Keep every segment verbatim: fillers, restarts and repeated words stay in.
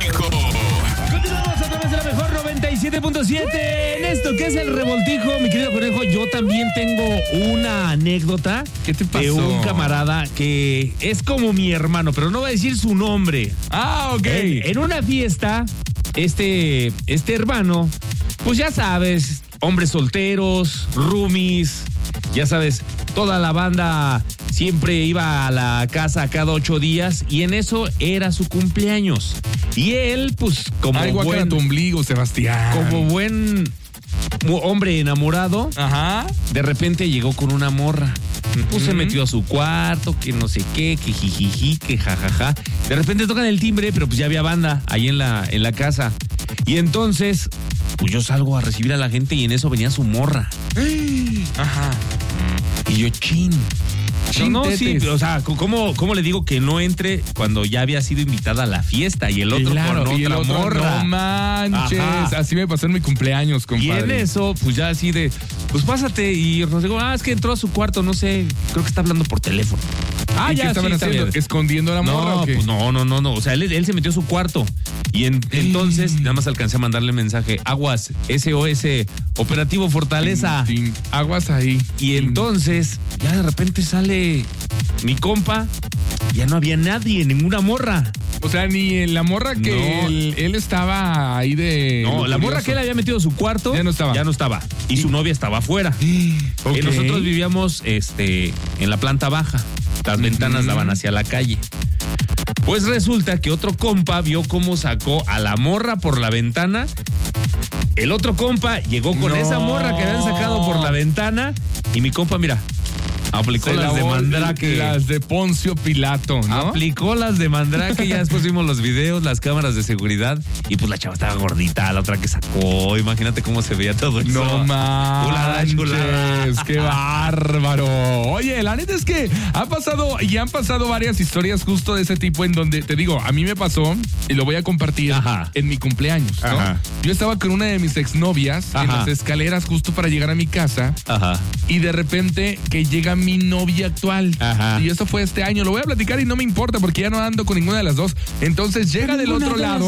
Revoltijo. Continuamos a través de la mejor noventa y siete punto siete. En esto que es el Revoltijo, mi querido Conejo, yo también tengo una anécdota. ¿Qué te pasó? De un camarada que es como mi hermano, pero no voy a decir su nombre. Ah, ok. En, en una fiesta, este, este hermano, pues ya sabes, hombres solteros, roomies, ya sabes, toda la banda siempre iba a la casa cada ocho días y en eso era su cumpleaños. Y él, pues, como Ay, guácala buen, tu ombligo, Sebastián. como buen hombre enamorado, Ajá. de repente llegó con una morra. Pues Ujú. se metió a su cuarto, que no sé qué, que jijiji, que jajaja. De repente tocan el timbre, pero pues ya había banda ahí en la, en la casa. Y entonces, pues yo salgo a recibir a la gente y en eso venía su morra. Ajá. Y yo, chin. Chin, No, no, sí, tetes. o sea, ¿cómo, ¿cómo le digo que no entre cuando ya había sido invitada a la fiesta y el otro Claro, con y el otra otro, morra? no manches. Ajá. Así me pasó en mi cumpleaños, Y compadre. en eso, pues ya así de, pues pásate. Y nos digo, ah, es que entró a su cuarto, no sé, creo que está hablando por teléfono. Ah, ¿Y ya, qué estaban sí, está haciendo? bien. ¿Escondiendo a la morra No, o qué? pues no, no, no, no. O sea, él, él se metió a su cuarto. Y en- entonces, nada más alcancé a mandarle mensaje. Aguas, S O S, Operativo Fortaleza. Tin, tin. Aguas ahí. Y entonces, ya de repente sale mi compa. Ya no había nadie, ninguna morra. O sea, ni en la morra que No. él, él estaba ahí de... No, la morra lujurioso. que él había metido a su cuarto. Ya no estaba. Ya no estaba. Y su novia estaba afuera. Ok. Eh, nosotros vivíamos este, en la planta baja. Las ventanas daban hacia la calle. Pues resulta que otro compa vio cómo sacó a la morra por la ventana. El otro compa llegó con No. esa morra que habían sacado por la ventana. Y mi compa, mira, aplicó Se las de lavó Mandrake. Las de Poncio Pilato, ¿no? Aplicó las de Mandrake, ya después vimos los videos, las cámaras de seguridad, y pues la chava estaba gordita, la otra que sacó, imagínate cómo se veía todo eso. No Chulada, manches, chulada. qué bárbaro. Oye, la neta es que ha pasado y han pasado varias historias justo de ese tipo en donde, te digo, a mí me pasó y lo voy a compartir Ajá. en mi cumpleaños, ¿no? Ajá. Yo estaba con una de mis exnovias en Ajá. las escaleras justo para llegar a mi casa Ajá. y de repente que llega mi novia actual. Ajá. Y eso fue este año. Lo voy a platicar y no me importa porque ya no ando con ninguna de las dos. Entonces llega del otro lado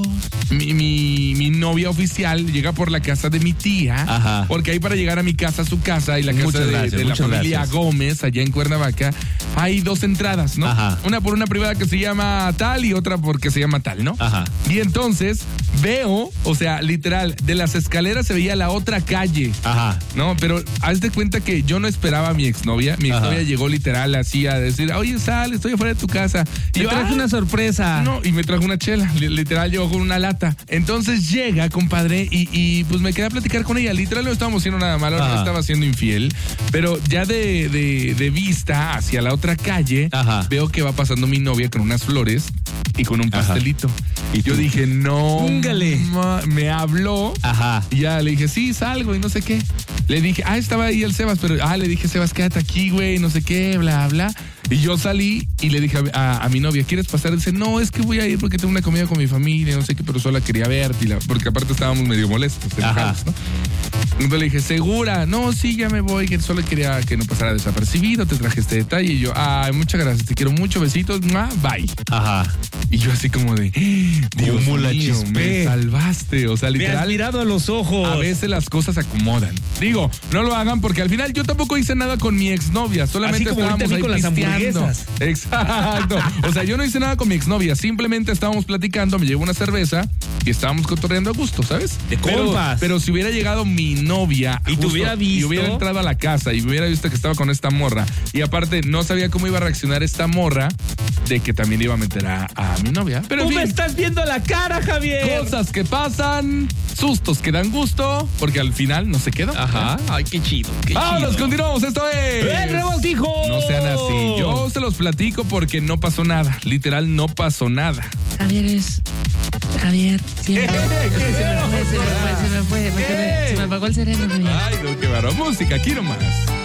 mi, mi, mi novia oficial, llega por la casa de mi tía. Ajá. Porque ahí para llegar a mi casa, a su casa y la Muchas casa de, gracias, de la muchas familia gracias. Gómez, allá en Cuernavaca, hay dos entradas, ¿no? Ajá. Una por una privada que se llama tal y otra porque se llama tal, ¿no? Ajá. Y entonces veo, o sea, literal, de las escaleras se veía la otra calle. Ajá. No, pero haz de cuenta que yo no esperaba a mi exnovia. Mi Ajá. exnovia llegó literal así a decir, oye, sal, estoy afuera de tu casa. Y Te yo, traje "Ah". una sorpresa. No, y me trajo una chela. Li- Literal llegó con una lata. Entonces llega, compadre, y, y pues me quedé a platicar con ella. Literal no estábamos haciendo nada malo, no Ajá. estaba siendo infiel. Pero ya de, de, de vista hacia la otra calle, Ajá. veo que va pasando mi novia con unas flores y con un Ajá. pastelito. ¿Y Y yo tú? dije, no, Húngale. ma- me habló. Ajá. Y ya le dije, sí, salgo y no sé qué. Le dije, ah, estaba ahí el Sebas, pero, ah, le dije, Sebas, quédate aquí, güey, no sé qué, bla, bla. Y yo salí y le dije a, a- a mi novia, ¿quieres pasar? Dice, no, es que voy a ir porque tengo una comida con mi familia, no sé qué, pero solo quería verte, y la- porque aparte estábamos medio molestos, enojados, ¿no? Entonces le dije, ¿segura? No, sí, ya me voy, que solo quería que no pasara desapercibido, te traje este detalle. Y yo, ay, muchas gracias, te quiero mucho, besitos, ¡mua! Bye. Ajá. Y yo así como de, Dios ¿Cómo la mío, chispé? me salvaste. O sea, Me has literal, mirado a los ojos. a veces las cosas se acomodan. Digo, no lo hagan porque al final yo tampoco hice nada con mi exnovia, solamente Así como ahorita estábamos a mí ahí con las pisteando. hamburguesas. Exacto. O sea, yo no hice nada con mi exnovia, simplemente estábamos platicando, me llevó una cerveza y estábamos cotorreando a gusto, ¿sabes? De pero, compas. pero si hubiera llegado mi novia Y te justo, hubiera visto. y hubiera entrado a la casa y me hubiera visto que estaba con esta morra y aparte no sabía cómo iba a reaccionar esta morra de que también iba a meter a, a mi novia. Pero en Tú me fin, estás viendo la cara, Javier. cosas que pasan, sustos que dan gusto, porque al final no se quedó. Ajá. Ay, qué chido. Qué Vámonos, chido. continuamos, esto es... ¡El Revoltijo! No sean así, yo se los platico porque no pasó nada, literal no pasó nada. Javier es. Javier, siempre. ¿Qué? ¿Qué? Se me fue, se me fue, se me fue. me quedé- Se me apagó el cerebro, Javier. Ay, no, qué bárbaro. Música, aquí nomás.